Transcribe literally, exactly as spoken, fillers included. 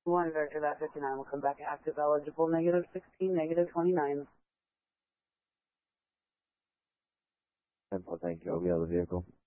One Vector, that fifty-nine will come back active, eligible, negative sixteen, negative twenty-nine. Simple, thank you. I'll be out of the vehicle.